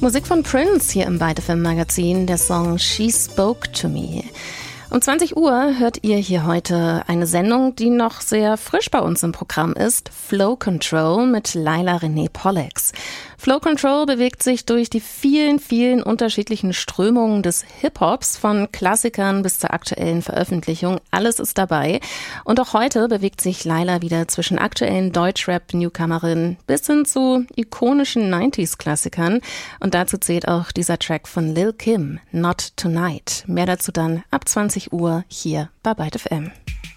Musik von Prince hier im Byte FM Magazin, der Song She Spoke to Me. Um 20 Uhr hört ihr hier heute eine Sendung, die noch sehr frisch bei uns im Programm ist, Flow Control mit Laila Renee Pollex. Flow Control bewegt sich durch die vielen, vielen unterschiedlichen Strömungen des Hip-Hops, von Klassikern bis zur aktuellen Veröffentlichung. Alles ist dabei. Und auch heute bewegt sich Laila wieder zwischen aktuellen Deutschrap-Newcomerinnen bis hin zu ikonischen 90s-Klassikern. Und dazu zählt auch dieser Track von Lil Kim, Not Tonight. Mehr dazu dann ab 20 Uhr hier bei Byte FM.